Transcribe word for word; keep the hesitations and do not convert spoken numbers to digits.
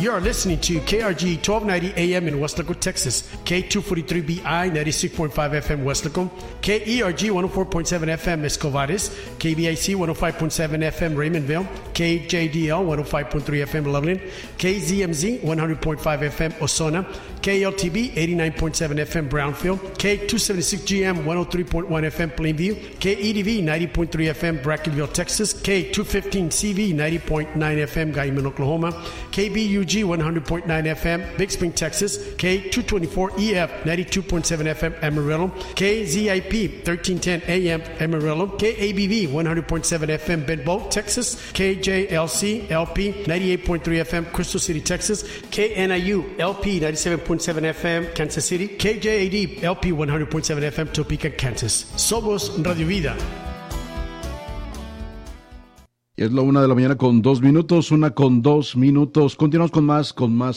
You are listening to K R G twelve ninety A M in Weslaco, Texas, K two forty-three B I ninety-six point five F M Weslaco, K E R G one oh four point seven F M Escovares, K B I C one oh five point seven F M Raymondville, K J D L one oh five point three F M Loveland, K Z M Z one hundred point five F M Osona, K L T B eighty-nine point seven F M Brownfield, K two seventy-six G M one oh three point one F M Plainview, K E D V ninety point three F M Brackenville, Texas, K two fifteen C V ninety point nine F M Guyman, Oklahoma, K B U G one hundred point nine F M Big Spring, Texas, K two twenty-four E F ninety-two point seven F M Amarillo, K Z I P thirteen ten A M Amarillo, K A B V one hundred point seven F M Benbow, Texas, K J L C L P ninety-eight point three F M Crystal City, Texas, K N I U L P ninety-seven point seven F M Kansas City, K J A D L P one hundred point seven F M Topeka, Kansas. Somos Radio Vida. Es la una de la mañana con dos minutos, una con dos minutos. Continuamos con más, con más